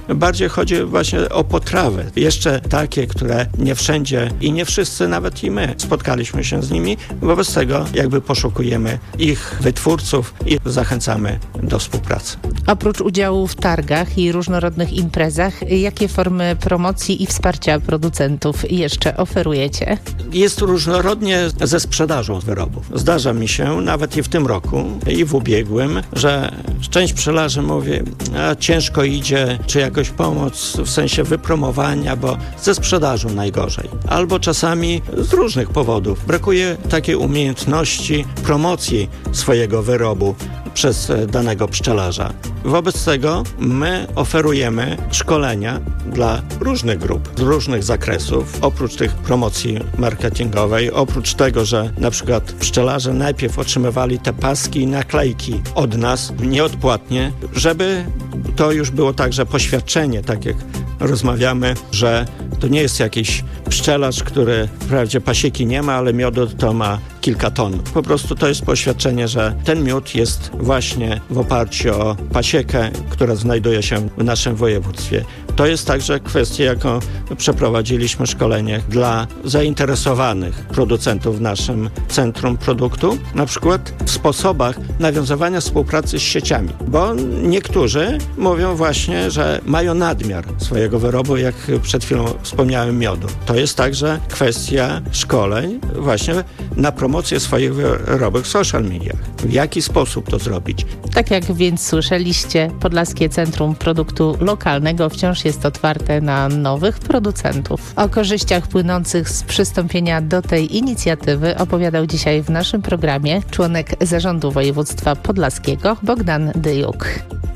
bardziej chodzi właśnie o potrawy. Jeszcze takie, które nie wszędzie i nie wszyscy, nawet i my, spotkaliśmy się z nimi. Wobec tego jakby poszukujemy ich wytwórców i zachęcamy do współpracy. Oprócz udziału w targach i różnorodnych imprezach, jakie formy promocji i wsparcia producentów jeszcze oferujecie? Jest różnorodnie ze sprzedażą wyrobów. Zdarza mi się, nawet i w tym roku, i w ubiegłym, że część pszczelarzy mówi, ciężko idzie, czy jakoś pomoc w sensie wypromowania, bo ze sprzedażą najgorzej. Albo czasami z różnych powodów. Brakuje takiej umiejętności promocji swojego wyrobu przez danego pszczelarza. Wobec tego my oferujemy szkolenia dla różnych grup, z różnych zakresów. Oprócz tych promocji marketingowej, oprócz tego, że na przykład pszczelarze najpierw otrzymywali te paski i naklejki od nas nieodpłatnie, żeby to już było także poświadczenie, tak jak rozmawiamy, że to nie jest jakiś pszczelarz, który wprawdzie pasieki nie ma, ale miodu to ma kilka ton. Po prostu to jest poświadczenie, że ten miód jest właśnie w oparciu o pasiekę, która znajduje się w naszym województwie. To jest także kwestia, jaką przeprowadziliśmy szkolenie dla zainteresowanych producentów w naszym centrum produktu, na przykład w sposobach nawiązywania współpracy z sieciami, bo niektórzy mówią właśnie, że mają nadmiar swojego wyrobu, jak przed chwilą wspomniałem, miodu. To jest także kwestia szkoleń właśnie na promocję swoich wyrobów w social mediach. W jaki sposób to zrobić? Tak jak więc słyszeliście, Podlaskie Centrum Produktu Lokalnego wciąż jest otwarte na nowych producentów. O korzyściach płynących z przystąpienia do tej inicjatywy opowiadał dzisiaj w naszym programie członek Zarządu Województwa Podlaskiego Bogdan Dyjuk.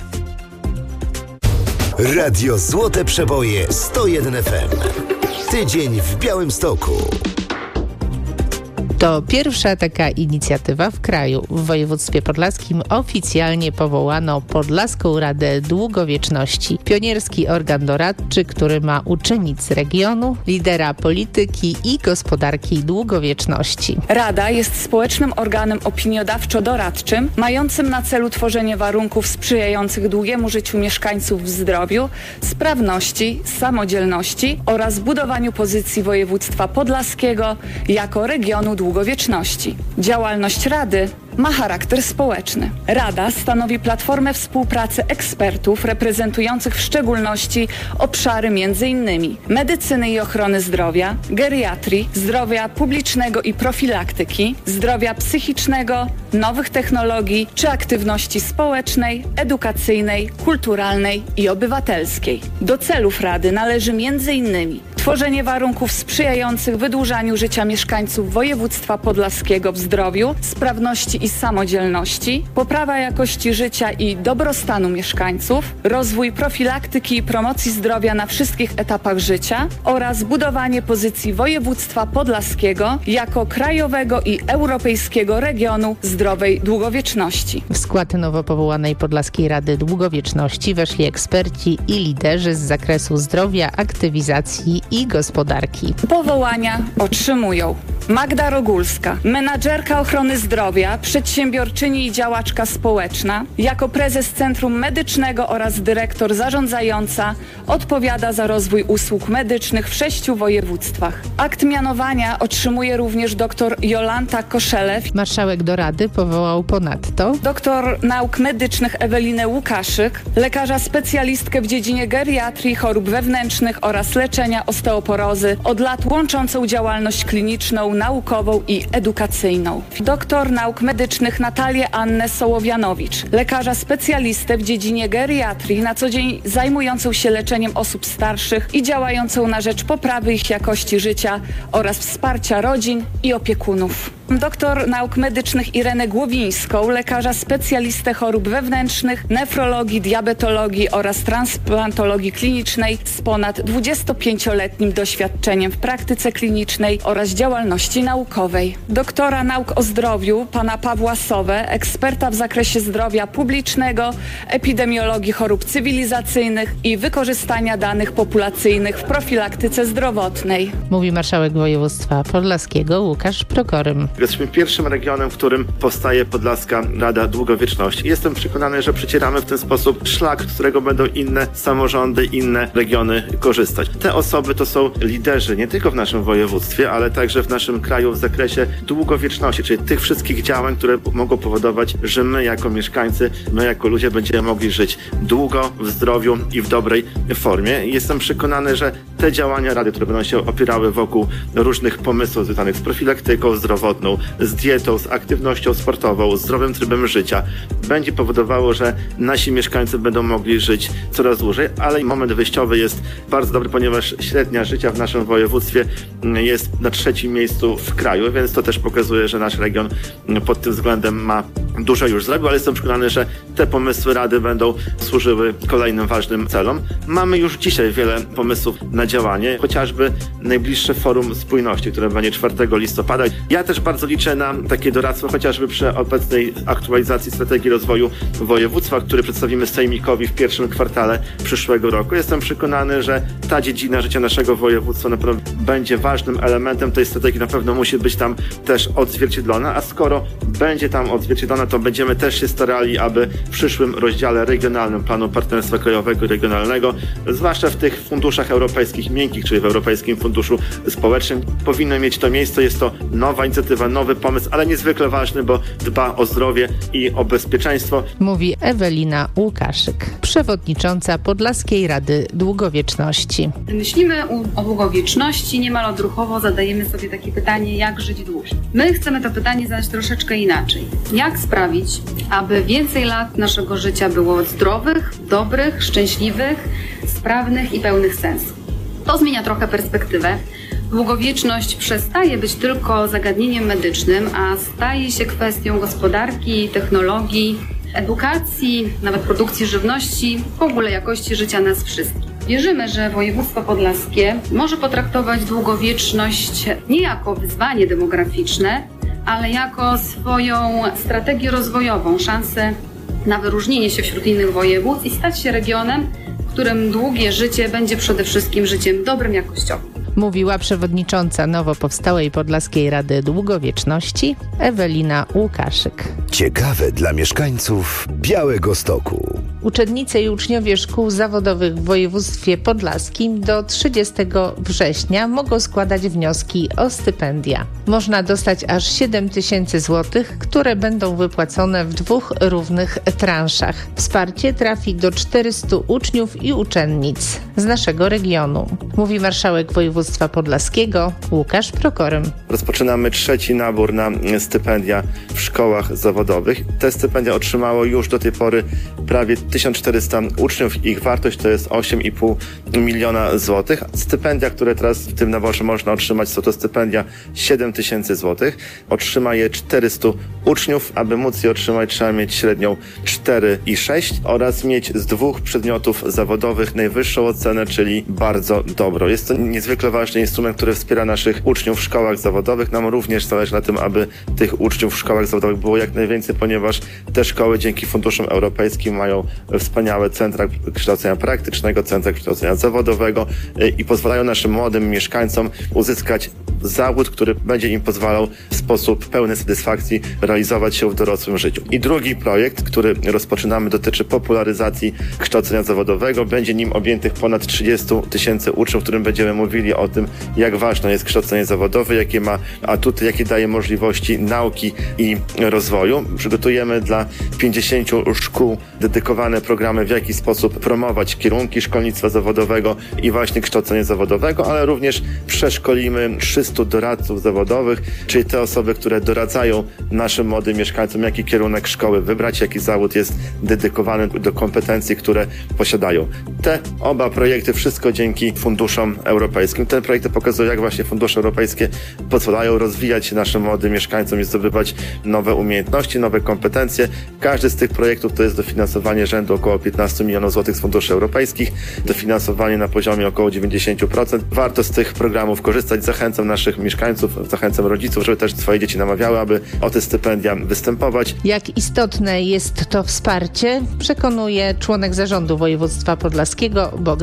Radio Złote Przeboje 101 FM. Tydzień w Białymstoku. To pierwsza taka inicjatywa w kraju. W województwie podlaskim oficjalnie powołano Podlaską Radę Długowieczności. Pionierski organ doradczy, który ma uczynić z regionu lidera polityki i gospodarki długowieczności. Rada jest społecznym organem opiniodawczo-doradczym, mającym na celu tworzenie warunków sprzyjających długiemu życiu mieszkańców w zdrowiu, sprawności, samodzielności oraz budowaniu pozycji województwa podlaskiego jako regionu długowieczności. Działalność Rady ma charakter społeczny. Rada stanowi platformę współpracy ekspertów reprezentujących w szczególności obszary m.in. medycyny i ochrony zdrowia, geriatrii, zdrowia publicznego i profilaktyki, zdrowia psychicznego, nowych technologii czy aktywności społecznej, edukacyjnej, kulturalnej i obywatelskiej. Do celów Rady należy m.in. tworzenie warunków sprzyjających wydłużaniu życia mieszkańców województwa podlaskiego w zdrowiu, sprawności i samodzielności, poprawa jakości życia i dobrostanu mieszkańców, rozwój profilaktyki i promocji zdrowia na wszystkich etapach życia oraz budowanie pozycji województwa podlaskiego jako krajowego i europejskiego regionu zdrowej długowieczności. W skład nowo powołanej Podlaskiej Rady Długowieczności weszli eksperci i liderzy z zakresu zdrowia, aktywizacji i gospodarki. Powołania otrzymują Magda Rogulska, menadżerka ochrony zdrowia, przedsiębiorczyni i działaczka społeczna. Jako prezes Centrum Medycznego oraz dyrektor zarządzająca odpowiada za rozwój usług medycznych w 6 województwach. Akt mianowania otrzymuje również dr Jolanta Koszelew. Marszałek do Rady powołał ponadto doktor nauk medycznych Ewelinę Łukaszyk, lekarza specjalistkę w dziedzinie geriatrii, chorób wewnętrznych oraz leczenia osteoporozy, od lat łączącą działalność kliniczną, naukową i edukacyjną. Doktor nauk medycznych Natalię Annę Sołowianowicz, lekarza specjalistę w dziedzinie geriatrii, na co dzień zajmującą się leczeniem osób starszych i działającą na rzecz poprawy ich jakości życia oraz wsparcia rodzin i opiekunów. Doktor nauk medycznych Irenę Głowińską, lekarza specjalistę chorób wewnętrznych, nefrologii, diabetologii oraz transplantologii klinicznej z ponad 25-letnim doświadczeniem w praktyce klinicznej oraz działalności naukowej. Doktora nauk o zdrowiu pana Pawła Sowę, eksperta w zakresie zdrowia publicznego, epidemiologii chorób cywilizacyjnych i wykorzystania danych populacyjnych w profilaktyce zdrowotnej. Mówi marszałek województwa podlaskiego Łukasz Prokorym. Jesteśmy pierwszym regionem, w którym powstaje Podlaska Rada Długowieczności. Jestem przekonany, że przecieramy w ten sposób szlak, z którego będą inne samorządy, inne regiony korzystać. Te osoby to są liderzy nie tylko w naszym województwie, ale także w naszym kraju w zakresie długowieczności, czyli tych wszystkich działań, które mogą powodować, że my jako mieszkańcy, my jako ludzie będziemy mogli żyć długo, w zdrowiu i w dobrej formie. Jestem przekonany, że te działania Rady, które będą się opierały wokół różnych pomysłów związanych z profilaktyką zdrowotną, z dietą, z aktywnością sportową, z zdrowym trybem życia, będzie powodowało, że nasi mieszkańcy będą mogli żyć coraz dłużej, ale moment wyjściowy jest bardzo dobry, ponieważ średnia życia w naszym województwie jest na 3. miejscu w kraju, więc to też pokazuje, że nasz region pod tym względem ma dużo już zrobił, ale jestem przekonany, że te pomysły Rady będą służyły kolejnym ważnym celom. Mamy już dzisiaj wiele pomysłów na działanie, chociażby najbliższe Forum Spójności, które będzie 4 listopada. Ja też bardzo liczę na takie doradztwo, chociażby przy obecnej aktualizacji strategii rozwoju województwa, który przedstawimy Sejmikowi w pierwszym kwartale przyszłego roku. Jestem przekonany, że ta dziedzina życia naszego województwa na pewno będzie ważnym elementem tej strategii, na pewno musi być tam też odzwierciedlona, a skoro będzie tam odzwierciedlona, to będziemy też się starali, aby w przyszłym rozdziale regionalnym Planu Partnerstwa Krajowego i Regionalnego, zwłaszcza w tych funduszach europejskich miękkich, czyli w Europejskim Funduszu Społecznym, powinno mieć to miejsce. Jest to nowa inicjatywa, nowy pomysł, ale niezwykle ważny, bo dba o zdrowie i o bezpieczeństwo. Mówi Ewelina Łukaszyk, przewodnicząca Podlaskiej Rady Długowieczności. Myślimy o długowieczności, niemal odruchowo zadajemy sobie takie pytanie, jak żyć dłużej. My chcemy to pytanie zadać troszeczkę inaczej. Jak sprawić, aby więcej lat naszego życia było zdrowych, dobrych, szczęśliwych, sprawnych i pełnych sensu? To zmienia trochę perspektywę. Długowieczność przestaje być tylko zagadnieniem medycznym, a staje się kwestią gospodarki, technologii, edukacji, nawet produkcji żywności, w ogóle jakości życia nas wszystkich. Wierzymy, że województwo podlaskie może potraktować długowieczność nie jako wyzwanie demograficzne, ale jako swoją strategię rozwojową, szansę na wyróżnienie się wśród innych województw i stać się regionem, w którym długie życie będzie przede wszystkim życiem dobrym jakościowo. Mówiła przewodnicząca nowo powstałej Podlaskiej Rady Długowieczności Ewelina Łukaszyk. Ciekawe dla mieszkańców Białegostoku. Uczennice i uczniowie szkół zawodowych w województwie podlaskim do 30 września mogą składać wnioski o stypendia. Można dostać aż 7 000 złotych, które będą wypłacone w 2 równych transzach. Wsparcie trafi do 400 uczniów i uczennic z naszego regionu, mówi marszałek województwa podlaskiego Łukasz Prokorym. Rozpoczynamy 3. nabór na stypendia w szkołach zawodowych. Te stypendia otrzymało już do tej pory prawie 1400 uczniów. Ich wartość to jest 8,5 miliona złotych. Stypendia, które teraz w tym naborze można otrzymać, są to stypendia 7 000 złotych. Otrzyma je 400 uczniów. Aby móc je otrzymać, trzeba mieć średnią 4,6 oraz mieć z 2 przedmiotów zawodowych najwyższą ocenę, czyli bardzo dobrą. Jest to niezwykle ważny instrument, który wspiera naszych uczniów w szkołach zawodowych. Nam również zależy na tym, aby tych uczniów w szkołach zawodowych było jak najwięcej, ponieważ te szkoły dzięki funduszom europejskim mają wspaniałe centra kształcenia praktycznego, centra kształcenia zawodowego i pozwalają naszym młodym mieszkańcom uzyskać zawód, który będzie im pozwalał w sposób pełny satysfakcji realizować się w dorosłym życiu. I drugi projekt, który rozpoczynamy, dotyczy popularyzacji kształcenia zawodowego. Będzie nim objętych ponad 30 000 uczniów, w którym będziemy mówili o tym, jak ważne jest kształcenie zawodowe, jakie ma atuty, jakie daje możliwości nauki i rozwoju. Przygotujemy dla 50 szkół dedykowane programy, w jaki sposób promować kierunki szkolnictwa zawodowego i właśnie kształcenie zawodowego, ale również przeszkolimy 300 doradców zawodowych, czyli te osoby, które doradzają naszym młodym mieszkańcom, jaki kierunek szkoły wybrać, jaki zawód jest dedykowany do kompetencji, które posiadają. Te oba projekty, wszystko dzięki funduszom europejskim. Te projekty pokazują, jak właśnie fundusze europejskie pozwalają rozwijać się naszym młodym mieszkańcom i zdobywać nowe umiejętności, nowe kompetencje. Każdy z tych projektów to jest dofinansowanie rzędu około 15 milionów złotych z funduszy europejskich, dofinansowanie na poziomie około 90%. Warto z tych programów korzystać. Zachęcam naszych mieszkańców, zachęcam rodziców, żeby też swoje dzieci namawiały, aby o te stypendia występować. Jak istotne jest to wsparcie, przekonuje członek zarządu województwa podlaskiego Bogdan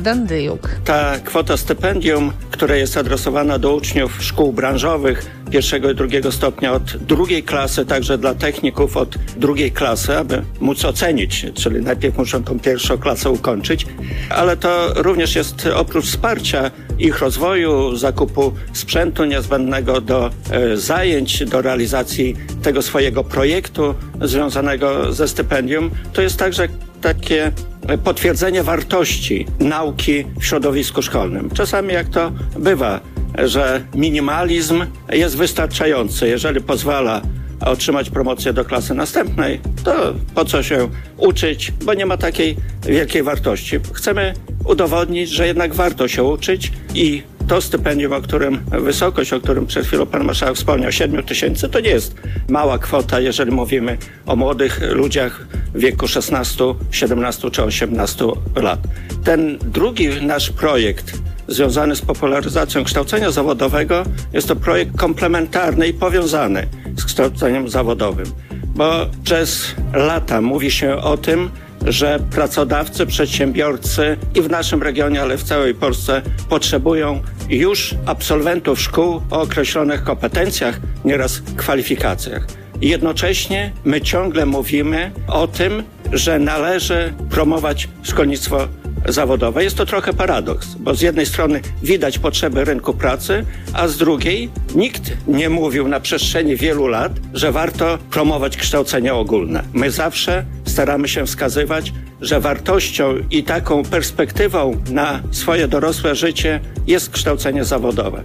Bogdan Dyjuk. Ta kwota stypendium, która jest adresowana do uczniów szkół branżowych pierwszego i drugiego stopnia od drugiej klasy, także dla techników od drugiej klasy, aby móc ocenić, czyli najpierw muszą tą pierwszą klasę ukończyć, ale to również jest oprócz wsparcia ich rozwoju, zakupu sprzętu niezbędnego do zajęć, do realizacji tego swojego projektu związanego ze stypendium, to jest także takie potwierdzenie wartości nauki w środowisku szkolnym. Czasami jak to bywa, że minimalizm jest wystarczający. Jeżeli pozwala otrzymać promocję do klasy następnej, to po co się uczyć, bo nie ma takiej wielkiej wartości. Chcemy udowodnić, że jednak warto się uczyć i to stypendium, wysokość, o którym przed chwilą pan marszałek wspomniał, 7 000, to nie jest mała kwota, jeżeli mówimy o młodych ludziach w wieku 16, 17 czy 18 lat. Ten drugi nasz projekt związany z popularyzacją kształcenia zawodowego jest to projekt komplementarny i powiązany z kształceniem zawodowym, bo przez lata mówi się o tym, że pracodawcy, przedsiębiorcy i w naszym regionie, ale w całej Polsce potrzebują już absolwentów szkół o określonych kompetencjach, nieraz kwalifikacjach. I jednocześnie my ciągle mówimy o tym, że należy promować szkolnictwo zawodowe. Jest to trochę paradoks, bo z jednej strony widać potrzeby rynku pracy, a z drugiej nikt nie mówił na przestrzeni wielu lat, że warto promować kształcenie ogólne. My zawsze staramy się wskazywać, że wartością i taką perspektywą na swoje dorosłe życie jest kształcenie zawodowe.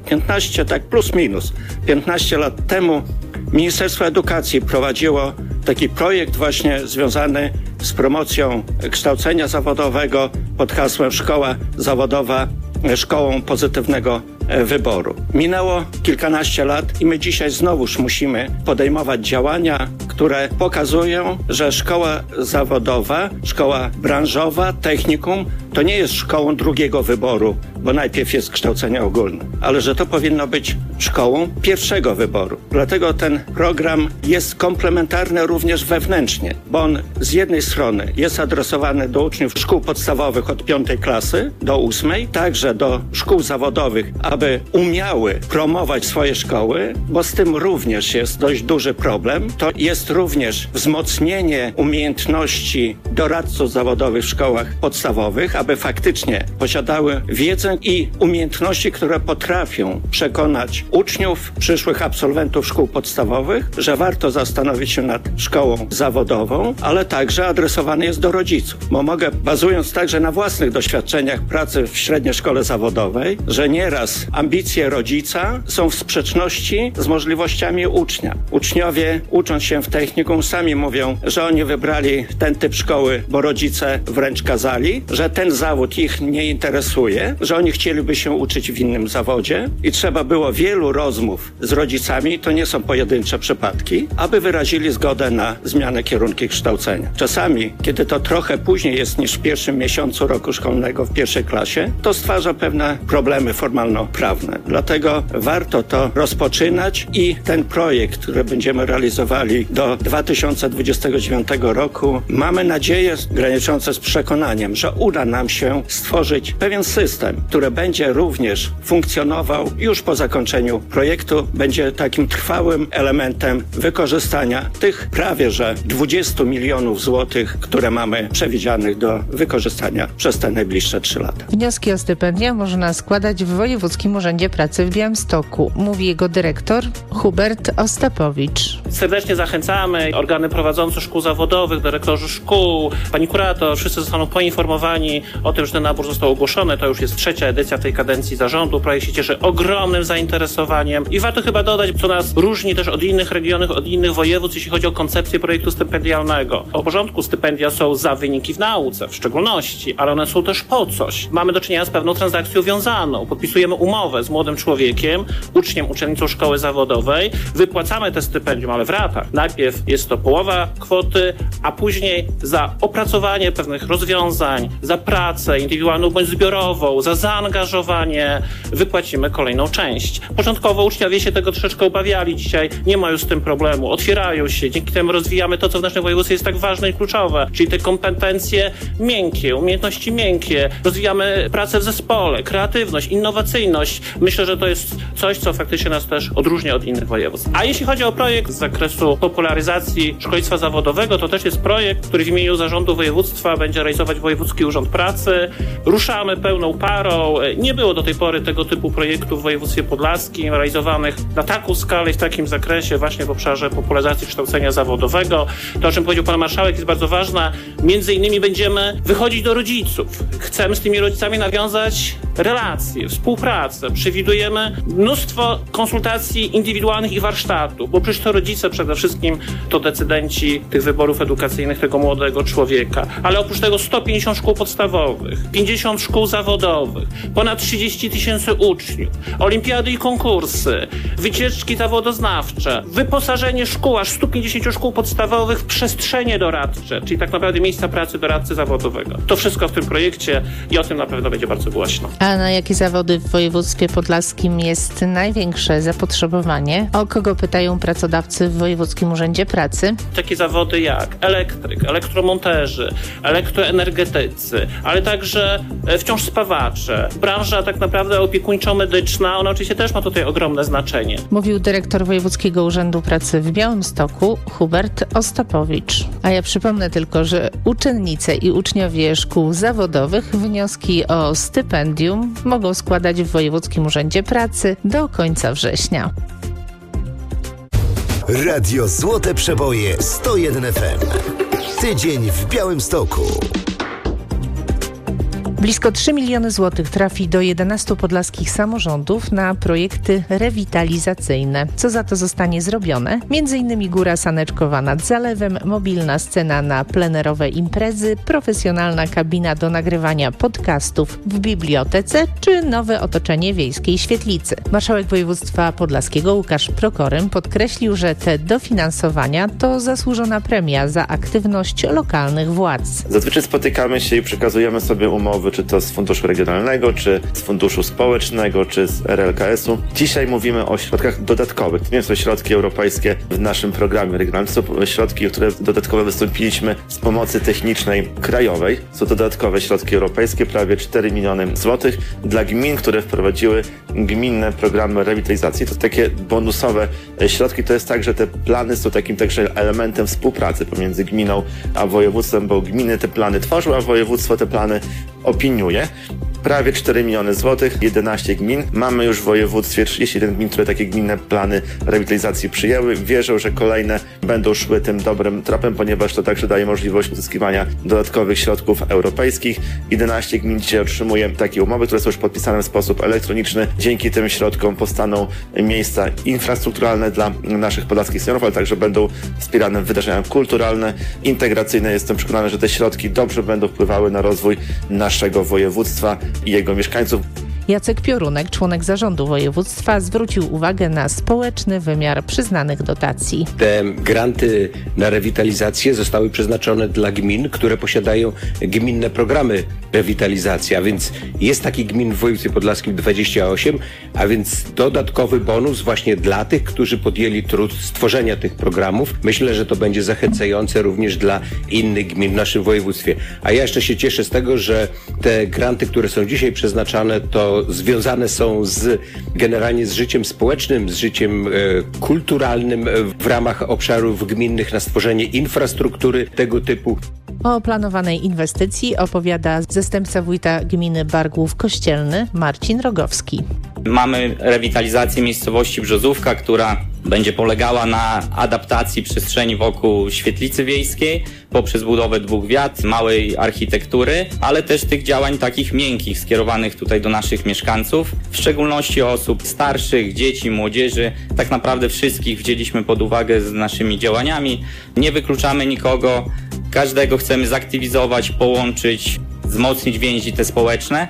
15 lat temu Ministerstwo Edukacji prowadziło taki projekt właśnie związany z promocją kształcenia zawodowego pod hasłem Szkoła Zawodowa szkołą pozytywnego wyboru. Minęło kilkanaście lat i my dzisiaj znowuż musimy podejmować działania, które pokazują, że szkoła zawodowa, szkoła branżowa, technikum to nie jest szkołą drugiego wyboru, bo najpierw jest kształcenie ogólne, ale że to powinno być szkołą pierwszego wyboru. Dlatego ten program jest komplementarny również wewnętrznie, bo on z jednej strony jest adresowany do uczniów szkół podstawowych od 5 klasy do 8, także do szkół zawodowych, aby umiały promować swoje szkoły, bo z tym również jest dość duży problem. To jest również wzmocnienie umiejętności doradców zawodowych w szkołach podstawowych, aby faktycznie posiadały wiedzę i umiejętności, które potrafią przekonać uczniów, przyszłych absolwentów szkół podstawowych, że warto zastanowić się nad szkołą zawodową, ale także adresowany jest do rodziców. Bo mogę, bazując także na własnych doświadczeniach pracy w średniej szkole zawodowej, że nieraz ambicje rodzica są w sprzeczności z możliwościami ucznia. Uczniowie, ucząc się w technikum, sami mówią, że oni wybrali ten typ szkoły, bo rodzice wręcz kazali, że ten zawód ich nie interesuje, że oni chcieliby się uczyć w innym zawodzie i trzeba było wielu rozmów z rodzicami, to nie są pojedyncze przypadki, aby wyrazili zgodę na zmianę kierunku kształcenia. Czasami, kiedy to trochę później jest niż w pierwszym miesiącu roku szkolnego w pierwszej klasie, to stwarza pewne problemy formalno-prawne. Dlatego warto to rozpoczynać i ten projekt, który będziemy realizowali do 2029 roku, mamy nadzieję graniczące z przekonaniem, że uda nam się stworzyć pewien system, który będzie również funkcjonował już po zakończeniu projektu, będzie takim trwałym elementem wykorzystania tych prawie że 20 milionów złotych, które mamy przewidzianych do wykorzystania przez te najbliższe 3 lata. Wnioski o stypendia można składać w Wojewódzkim Urzędzie Pracy w Białymstoku, mówi jego dyrektor Hubert Ostapowicz. Serdecznie zachęcamy organy prowadzące szkół zawodowych, dyrektorzy szkół, pani kurator, wszyscy zostaną poinformowani o tym, że ten nabór został ogłoszony. To już jest 3. edycja tej kadencji zarządu. Projekt się cieszy ogromnym zainteresowaniem i warto chyba dodać, co nas różni też od innych regionów, od innych województw, jeśli chodzi o koncepcję projektu stypendialnego. O porządku stypendia są za wyniki w nauce, w szczególności, ale one są też po coś. Mamy do czynienia z pewną transakcją wiązaną. Podpisujemy umowę z młodym człowiekiem, uczniem, uczennicą szkoły zawodowej, wypłacamy te stypendium, ale rozliczamy w ratach. Najpierw jest to połowa kwoty, a później za opracowanie pewnych rozwiązań, za pracę indywidualną bądź zbiorową, za zaangażowanie wypłacimy kolejną część. Początkowo uczniowie się tego troszeczkę obawiali, dzisiaj nie ma już z tym problemu, otwierają się, dzięki temu rozwijamy to, co w naszym województwie jest tak ważne i kluczowe, czyli te kompetencje miękkie, umiejętności miękkie, rozwijamy pracę w zespole, kreatywność, innowacyjność. Myślę, że to jest coś, co faktycznie nas też odróżnia od innych województw. A jeśli chodzi o projekt z zakresu popularyzacji szkolnictwa zawodowego, to też jest projekt, który w imieniu zarządu województwa będzie realizować Wojewódzki Urząd Pracy. Ruszamy pełną parą. Nie było do tej pory tego typu projektów w województwie podlaskim realizowanych na taką skalę i w takim zakresie właśnie w obszarze popularyzacji kształcenia zawodowego. To, o czym powiedział pan marszałek, jest bardzo ważne. Między innymi będziemy wychodzić do rodziców. Chcemy z tymi rodzicami nawiązać relacje, współpracę. Przewidujemy mnóstwo konsultacji indywidualnych i warsztatów, bo przecież to rodzice przede wszystkim to decydenci tych wyborów edukacyjnych tego młodego człowieka. Ale oprócz tego 150 szkół podstawowych, 50 szkół zawodowych, ponad 30 000 uczniów, olimpiady i konkursy, wycieczki zawodoznawcze, wyposażenie szkół, aż 150 szkół podstawowych w przestrzenie doradcze, czyli tak naprawdę miejsca pracy doradcy zawodowego. To wszystko w tym projekcie i o tym na pewno będzie bardzo głośno. A na jakie zawody w województwie podlaskim jest największe zapotrzebowanie? O kogo pytają pracodawcy w Wojewódzkim Urzędzie Pracy? Takie zawody jak elektryk, elektromonterzy, elektroenergetycy, ale także wciąż spawacze. Branża tak naprawdę opiekuńczo-medyczna, ona oczywiście też ma tutaj ogromne znaczenie. Mówił dyrektor Wojewódzkiego Urzędu Pracy w Białymstoku, Hubert Ostapowicz. A ja przypomnę tylko, że uczennice i uczniowie szkół zawodowych wnioski o stypendium mogą składać w Wojewódzkim Urzędzie Pracy do końca września. Radio Złote Przeboje 101 FM. Tydzień w Białymstoku. Blisko 3 miliony złotych trafi do 11 podlaskich samorządów na projekty rewitalizacyjne. Co za to zostanie zrobione? M.in. Góra Saneczkowa nad Zalewem, mobilna scena na plenerowe imprezy, profesjonalna kabina do nagrywania podcastów w bibliotece czy nowe otoczenie wiejskiej świetlicy. Marszałek województwa podlaskiego Łukasz Prokorym podkreślił, że te dofinansowania to zasłużona premia za aktywność lokalnych władz. Zazwyczaj spotykamy się i przekazujemy sobie umowy, czy to z Funduszu Regionalnego, czy z Funduszu Społecznego, czy z RLKS-u. Dzisiaj mówimy o środkach dodatkowych. To nie są środki europejskie w naszym programie regionalnym. To są środki, które dodatkowo wystąpiliśmy z pomocy technicznej krajowej. Są to dodatkowe środki europejskie, prawie 4 miliony złotych dla gmin, które wprowadziły gminne programy rewitalizacji. To takie bonusowe środki. To jest tak, że te plany są takim także elementem współpracy pomiędzy gminą a województwem, bo gminy te plany tworzą, a województwo te plany opiniuje. Prawie 4 miliony złotych, 11 gmin. Mamy już w województwie 31 gmin, które takie gminne plany rewitalizacji przyjęły. Wierzę, że kolejne będą szły tym dobrym tropem, ponieważ to także daje możliwość uzyskiwania dodatkowych środków europejskich. 11 gmin dzisiaj otrzymuje takie umowy, które są już podpisane w sposób elektroniczny. Dzięki tym środkom powstaną miejsca infrastrukturalne dla naszych podlaskich seniorów, ale także będą wspierane wydarzenia kulturalne, integracyjne. Jestem przekonany, że te środki dobrze będą wpływały na rozwój naszego województwa i jego mieszkańców. Jacek Piorunek, członek zarządu województwa, zwrócił uwagę na społeczny wymiar przyznanych dotacji. Te granty na rewitalizację zostały przeznaczone dla gmin, które posiadają gminne programy rewitalizacji, a więc jest takich gmin w województwie podlaskim 28, a więc dodatkowy bonus właśnie dla tych, którzy podjęli trud stworzenia tych programów. Myślę, że to będzie zachęcające również dla innych gmin w naszym województwie. A ja jeszcze się cieszę z tego, że te granty, które są dzisiaj przeznaczane, to związane są generalnie z życiem społecznym, z życiem kulturalnym w ramach obszarów gminnych na stworzenie infrastruktury tego typu. O planowanej inwestycji opowiada zastępca wójta gminy Bargłów Kościelny Marcin Rogowski. Mamy rewitalizację miejscowości Brzozówka, która będzie polegała na adaptacji przestrzeni wokół świetlicy wiejskiej poprzez budowę 2 wiat, małej architektury, ale też tych działań takich miękkich skierowanych tutaj do naszych mieszkańców, w szczególności osób starszych, dzieci, młodzieży. Tak naprawdę wszystkich wzięliśmy pod uwagę z naszymi działaniami. Nie wykluczamy nikogo, każdego chcemy zaktywizować, połączyć, wzmocnić więzi te społeczne,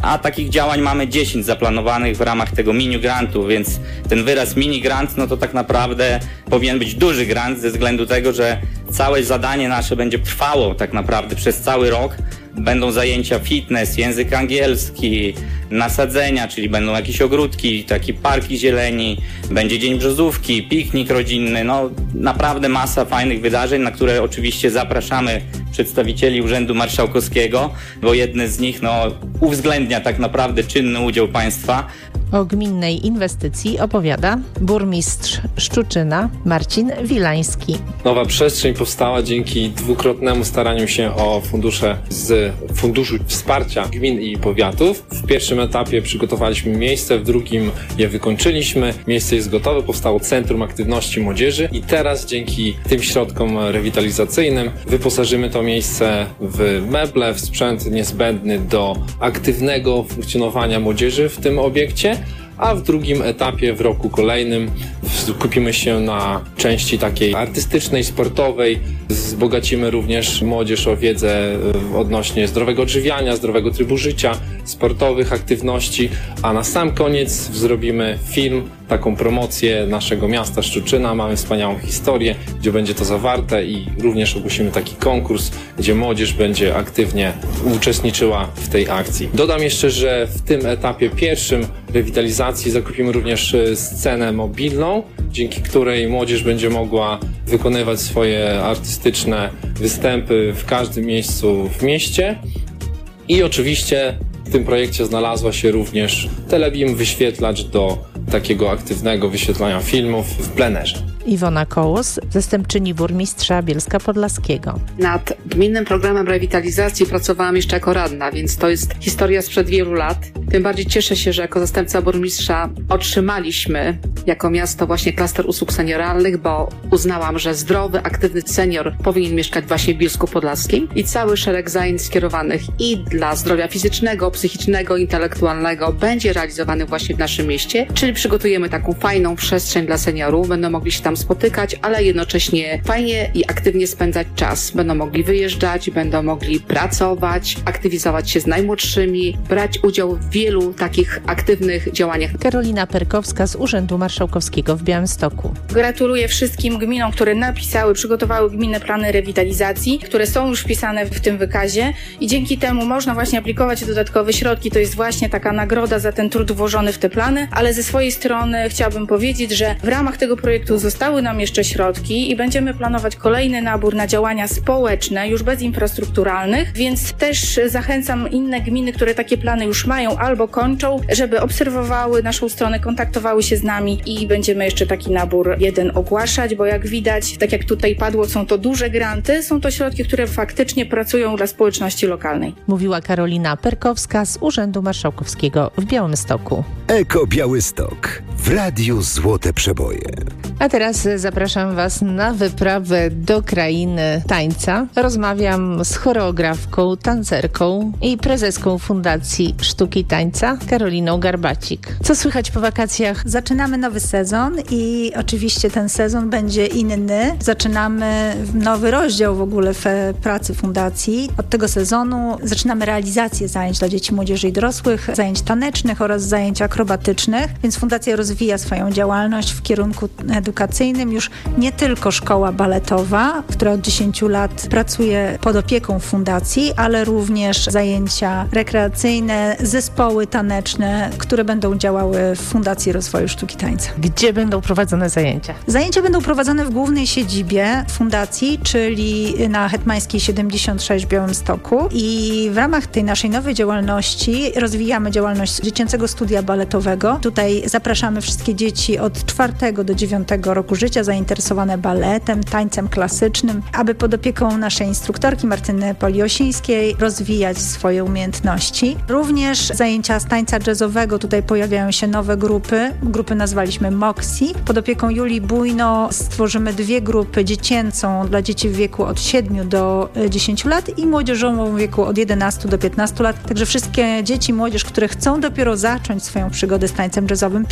a takich działań mamy 10 zaplanowanych w ramach tego mini grantu, więc ten wyraz mini grant, no to tak naprawdę powinien być duży grant ze względu tego, że całe zadanie nasze będzie trwało tak naprawdę przez cały rok. Będą zajęcia fitness, język angielski, nasadzenia, czyli będą jakieś ogródki, takie parki zieleni, będzie Dzień Brzozówki, piknik rodzinny, no naprawdę masa fajnych wydarzeń, na które oczywiście zapraszamy przedstawicieli Urzędu Marszałkowskiego, bo jedne z nich uwzględnia tak naprawdę czynny udział państwa. O gminnej inwestycji opowiada burmistrz Szczuczyna Marcin Wilański. Nowa przestrzeń powstała dzięki dwukrotnemu staraniu się o fundusze z Funduszu Wsparcia Gmin i Powiatów. W pierwszym etapie przygotowaliśmy miejsce, w drugim je wykończyliśmy. Miejsce jest gotowe, powstało Centrum Aktywności Młodzieży i teraz dzięki tym środkom rewitalizacyjnym wyposażymy to miejsce w meble, w sprzęt niezbędny do aktywnego funkcjonowania młodzieży w tym obiekcie. A w drugim etapie, w roku kolejnym, skupimy się na części takiej artystycznej, sportowej. Wzbogacimy również młodzież o wiedzę odnośnie zdrowego odżywiania, zdrowego trybu życia, sportowych aktywności, a na sam koniec zrobimy film, taką promocję naszego miasta Szczuczyna. Mamy wspaniałą historię, gdzie będzie to zawarte i również ogłosimy taki konkurs, gdzie młodzież będzie aktywnie uczestniczyła w tej akcji. Dodam jeszcze, że w tym etapie pierwszym rewitalizacji zakupimy również scenę mobilną, dzięki której młodzież będzie mogła wykonywać swoje artystyczne występy w każdym miejscu w mieście. I oczywiście w tym projekcie znalazła się również telebim, wyświetlacz do takiego aktywnego wyświetlania filmów w plenerze. Iwona Kołos, zastępczyni burmistrza Bielska Podlaskiego. Nad gminnym programem rewitalizacji pracowałam jeszcze jako radna, więc to jest historia sprzed wielu lat. Tym bardziej cieszę się, że jako zastępca burmistrza otrzymaliśmy jako miasto właśnie klaster usług senioralnych, bo uznałam, że zdrowy, aktywny senior powinien mieszkać właśnie w Bielsku Podlaskim i cały szereg zajęć skierowanych i dla zdrowia fizycznego, psychicznego, intelektualnego będzie realizowany właśnie w naszym mieście, czyli przygotujemy taką fajną przestrzeń dla seniorów, będą mogli się tam spotykać, ale jednocześnie fajnie i aktywnie spędzać czas. Będą mogli wyjeżdżać, będą mogli pracować, aktywizować się z najmłodszymi, brać udział w wielu takich aktywnych działaniach. Karolina Perkowska z Urzędu Marszałkowskiego w Białymstoku. Gratuluję wszystkim gminom, które przygotowały gminne plany rewitalizacji, które są już wpisane w tym wykazie i dzięki temu można właśnie aplikować dodatkowe środki. To jest właśnie taka nagroda za ten trud włożony w te plany, ale ze swojej strony chciałabym powiedzieć, że w ramach tego projektu zostały nam jeszcze środki i będziemy planować kolejny nabór na działania społeczne, już bezinfrastrukturalnych, więc też zachęcam inne gminy, które takie plany już mają albo kończą, żeby obserwowały naszą stronę, kontaktowały się z nami i będziemy jeszcze taki nabór jeden ogłaszać, bo jak widać, tak jak tutaj padło, są to duże granty, są to środki, które faktycznie pracują dla społeczności lokalnej. Mówiła Karolina Perkowska z Urzędu Marszałkowskiego w Białymstoku. Eko Białystok. W Radiu Złote Przeboje. A teraz zapraszam Was na wyprawę do krainy tańca. Rozmawiam z choreografką, tancerką i prezeską Fundacji Sztuki Tańca, Karoliną Garbacik. Co słychać po wakacjach? Zaczynamy nowy sezon i oczywiście ten sezon będzie inny. Zaczynamy nowy rozdział w ogóle w pracy fundacji. Od tego sezonu zaczynamy realizację zajęć dla dzieci, młodzieży i dorosłych, zajęć tanecznych oraz zajęć akrobatycznych, więc fundacja rozwija swoją działalność w kierunku edukacyjnym. Już nie tylko szkoła baletowa, która od 10 lat pracuje pod opieką fundacji, ale również zajęcia rekreacyjne, zespoły taneczne, które będą działały w Fundacji Rozwoju Sztuki Tańca. Gdzie będą prowadzone zajęcia? Zajęcia będą prowadzone w głównej siedzibie fundacji, czyli na Hetmańskiej 76 w Białymstoku i w ramach tej naszej nowej działalności rozwijamy działalność dziecięcego studia baletowego. Tutaj zapraszamy wszystkie dzieci od 4 do 9 roku życia zainteresowane baletem, tańcem klasycznym, aby pod opieką naszej instruktorki Martyny Poliosińskiej rozwijać swoje umiejętności. Również zajęcia z tańca jazzowego, tutaj pojawiają się nowe grupy. Grupy nazwaliśmy Moxie. Pod opieką Julii Bujno stworzymy 2 grupy: dziecięcą dla dzieci w wieku od 7 do 10 lat i młodzieżową w wieku od 11 do 15 lat. Także wszystkie dzieci i młodzież, które chcą dopiero zacząć swoją przygodę z tańcem jazzowym, pięknym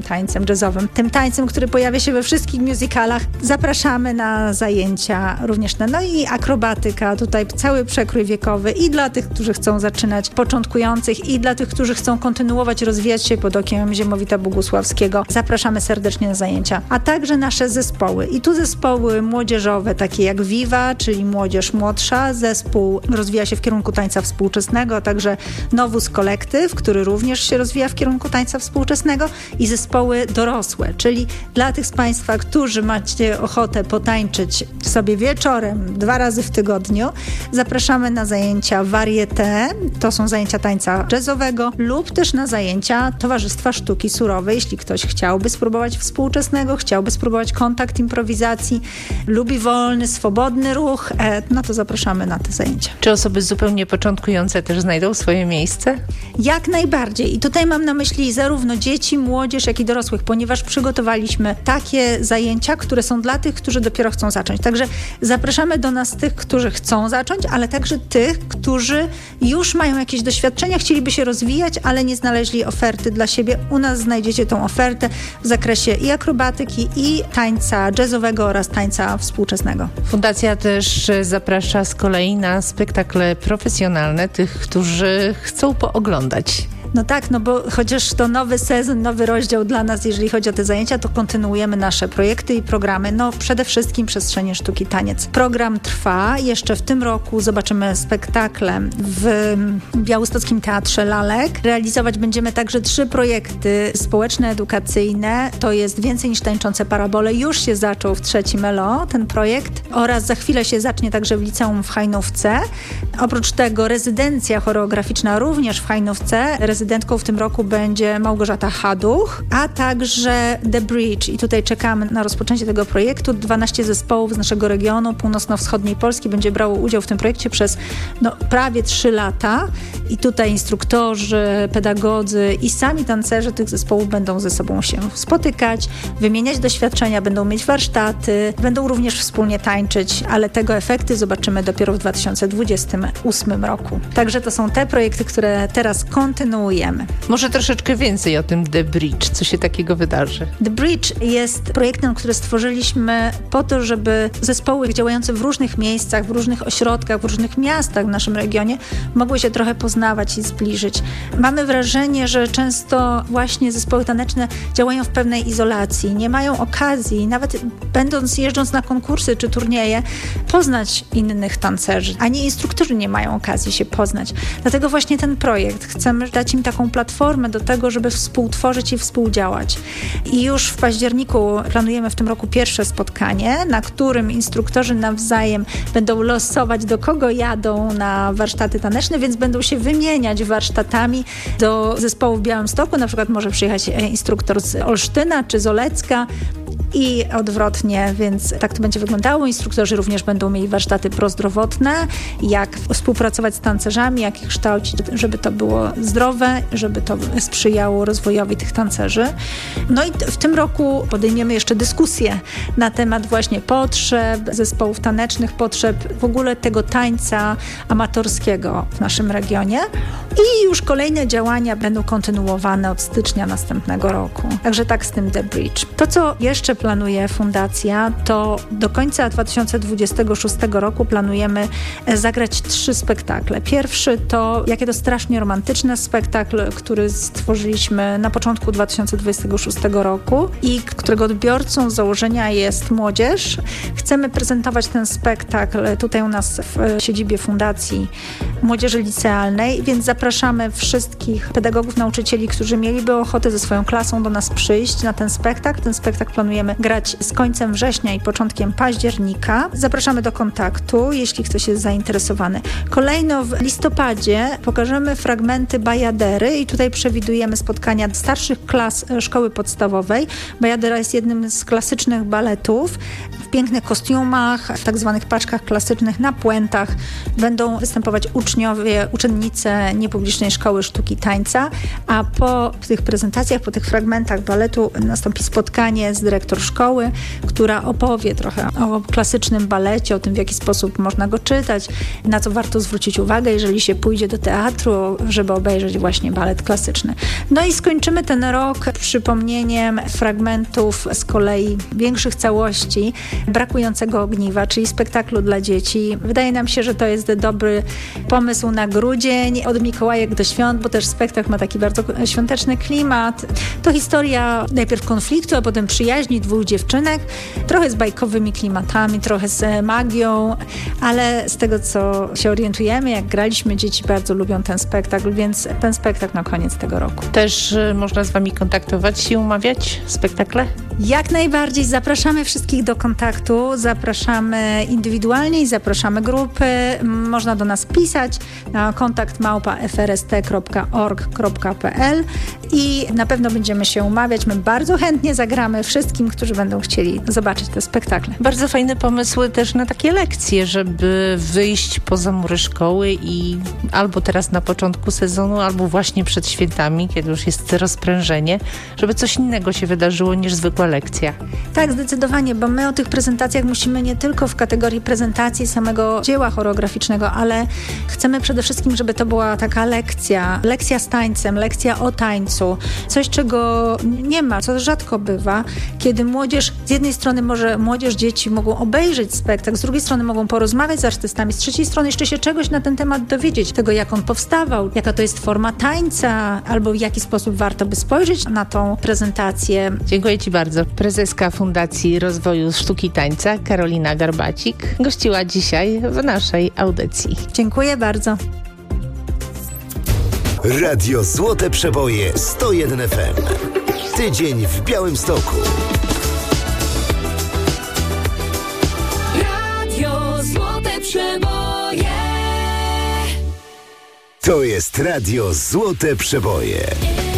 klasycznym tańcem jazzowym, tym tańcem, który pojawia się we wszystkich musicalach. Zapraszamy na zajęcia również. No i akrobatyka, tutaj cały przekrój wiekowy i dla tych, którzy chcą zaczynać, początkujących, i dla tych, którzy chcą kontynuować, rozwijać się pod okiem Ziemowita Bogusławskiego. Zapraszamy serdecznie na zajęcia. A także nasze zespoły. I tu zespoły młodzieżowe, takie jak Viva, czyli młodzież młodsza. Zespół rozwija się w kierunku tańca współczesnego, a także Novus Collective, który również się rozwija w kierunku tańca współczesnego, i zespoły dorosłe, czyli dla tych z Państwa, którzy macie ochotę potańczyć sobie wieczorem 2 razy w tygodniu, zapraszamy na zajęcia varieté, to są zajęcia tańca jazzowego, lub też na zajęcia Towarzystwa Sztuki Surowej, jeśli ktoś chciałby spróbować współczesnego, chciałby spróbować kontakt improwizacji, lubi wolny, swobodny ruch, no to zapraszamy na te zajęcia. Czy osoby zupełnie początkujące też znajdą swoje miejsce? Jak najbardziej. I tutaj mam na myśli zarówno dzieci, młodzież, jak i dorosłych, ponieważ przygotowaliśmy takie zajęcia, które są dla tych, którzy dopiero chcą zacząć. Także zapraszamy do nas tych, którzy chcą zacząć, ale także tych, którzy już mają jakieś doświadczenia, chcieliby się rozwijać, ale nie znaleźli oferty dla siebie. U nas znajdziecie tą ofertę w zakresie i akrobatyki, i tańca jazzowego oraz tańca współczesnego. Fundacja też zaprasza z kolei na spektakle profesjonalne tych, którzy chcą pooglądać. No tak, no bo chociaż to nowy sezon, nowy rozdział dla nas, jeżeli chodzi o te zajęcia, to kontynuujemy nasze projekty i programy. No przede wszystkim Przestrzenie Sztuki Taniec. Program trwa. Jeszcze w tym roku zobaczymy spektakle w Białostockim Teatrze Lalek. Realizować będziemy także 3 projekty społeczne, edukacyjne. To jest Więcej niż tańczące parabole. Już się zaczął w 3. ELO ten projekt, oraz za chwilę się zacznie także w liceum w Hajnówce. Oprócz tego rezydencja choreograficzna również w Hajnówce. Rezydentką w tym roku będzie Małgorzata Haduch, a także The Bridge. I tutaj czekamy na rozpoczęcie tego projektu. 12 zespołów z naszego regionu północno-wschodniej Polski będzie brało udział w tym projekcie przez prawie 3 lata. I tutaj instruktorzy, pedagodzy i sami tancerze tych zespołów będą ze sobą się spotykać, wymieniać doświadczenia, będą mieć warsztaty, będą również wspólnie tańczyć, ale tego efekty zobaczymy dopiero w 2028 roku. Także to są te projekty, które teraz kontynuujemy. Może troszeczkę więcej o tym The Bridge. Co się takiego wydarzy? The Bridge jest projektem, który stworzyliśmy po to, żeby zespoły działające w różnych miejscach, w różnych ośrodkach, w różnych miastach w naszym regionie mogły się trochę poznawać i zbliżyć. Mamy wrażenie, że często właśnie zespoły taneczne działają w pewnej izolacji, nie mają okazji, nawet jeżdżąc na konkursy czy turnieje, poznać innych tancerzy, ani instruktorzy nie mają okazji się poznać. Dlatego właśnie ten projekt chcemy dać im taką platformę do tego, żeby współtworzyć i współdziałać. I już w październiku planujemy w tym roku pierwsze spotkanie, na którym instruktorzy nawzajem będą losować, do kogo jadą na warsztaty taneczne, więc będą się wymieniać warsztatami. Do zespołu w Białymstoku na przykład może przyjechać instruktor z Olsztyna czy z Olecka, i odwrotnie, więc tak to będzie wyglądało. Instruktorzy również będą mieli warsztaty prozdrowotne, jak współpracować z tancerzami, jak ich kształcić, żeby to było zdrowe, żeby to sprzyjało rozwojowi tych tancerzy. No i w tym roku podejmiemy jeszcze dyskusję na temat właśnie potrzeb zespołów tanecznych, potrzeb w ogóle tego tańca amatorskiego w naszym regionie. I już kolejne działania będą kontynuowane od stycznia następnego roku. Także tak z tym The Bridge. To, co jeszcze planuje Fundacja, to do końca 2026 roku planujemy zagrać 3 spektakle. Pierwszy to Jakie to strasznie romantyczne spektakl, który stworzyliśmy na początku 2026 roku i którego odbiorcą z założenia jest młodzież. Chcemy prezentować ten spektakl tutaj u nas w siedzibie Fundacji Młodzieży Licealnej, więc zapraszamy wszystkich pedagogów, nauczycieli, którzy mieliby ochotę ze swoją klasą do nas przyjść na ten spektakl. Ten spektakl planujemy grać z końcem września i początkiem października. Zapraszamy do kontaktu, jeśli ktoś jest zainteresowany. Kolejno w listopadzie pokażemy fragmenty Bajadery i tutaj przewidujemy spotkania starszych klas szkoły podstawowej. Bajadera jest jednym z klasycznych baletów. W pięknych kostiumach, w tak zwanych paczkach klasycznych, na puentach będą występować uczniowie, uczennice niepublicznej Szkoły Sztuki Tańca, a po tych prezentacjach, po tych fragmentach baletu nastąpi spotkanie z dyrektor szkoły, która opowie trochę o klasycznym balecie, o tym, w jaki sposób można go czytać, na co warto zwrócić uwagę, jeżeli się pójdzie do teatru, żeby obejrzeć właśnie balet klasyczny. No i skończymy ten rok przypomnieniem fragmentów z kolei większych całości Brakującego ogniwa, czyli spektaklu dla dzieci. Wydaje nam się, że to jest dobry pomysł na grudzień, od Mikołajek do świąt, bo też spektakl ma taki bardzo świąteczny klimat. To historia najpierw konfliktu, a potem przyjaźni dwóch dziewczynek, trochę z bajkowymi klimatami, trochę z magią, ale z tego, co się orientujemy, jak graliśmy, dzieci bardzo lubią ten spektakl, więc ten spektakl na koniec tego roku. Też można z wami kontaktować i umawiać spektakle? Jak najbardziej. Zapraszamy wszystkich do kontaktu, zapraszamy indywidualnie i zapraszamy grupy. Można do nas pisać na kontakt@frst.org.pl i na pewno będziemy się umawiać. My bardzo chętnie zagramy wszystkim, którzy będą chcieli zobaczyć te spektakle. Bardzo fajne pomysły też na takie lekcje, żeby wyjść poza mury szkoły i albo teraz na początku sezonu, albo właśnie przed świętami, kiedy już jest rozprężenie, żeby coś innego się wydarzyło niż zwykła lekcja. Tak, zdecydowanie, bo my o tych prezentacjach musimy nie tylko w kategorii prezentacji samego dzieła choreograficznego, ale chcemy przede wszystkim, żeby to była taka lekcja z tańcem, lekcja o tańcu. Coś, czego nie ma, co rzadko bywa, kiedy młodzież, z jednej strony młodzież, dzieci mogą obejrzeć spektakl, z drugiej strony mogą porozmawiać z artystami, z trzeciej strony jeszcze się czegoś na ten temat dowiedzieć, tego jak on powstawał, jaka to jest forma tańca, albo w jaki sposób warto by spojrzeć na tą prezentację. Dziękuję Ci bardzo. Prezeska Fundacji Rozwoju Sztuki Tańca Karolina Garbacik gościła dzisiaj w naszej audycji. Dziękuję bardzo. Radio Złote Przeboje 101 FM. Tydzień w Białymstoku. Radio Złote Przeboje. To jest Radio Złote Przeboje.